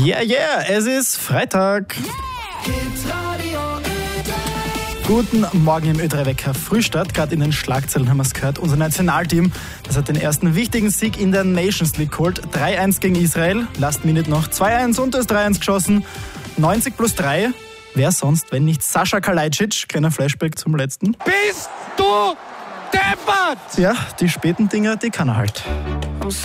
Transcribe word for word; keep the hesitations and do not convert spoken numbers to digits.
Yeah, yeah, es ist Freitag. Guten Morgen im Ö drei Wecker Frühstart. Gerade in den Schlagzeilen haben wir es gehört. Unser Nationalteam, das hat den ersten wichtigen Sieg in der Nations League geholt. drei eins gegen Israel. Last Minute noch zwei eins und das drei eins geschossen. neunzig plus drei. Wer sonst, wenn nicht Sascha Kalajdzic? Kleiner Flashback zum letzten. Bist du deppert? Ja, die späten Dinger, die kann er halt.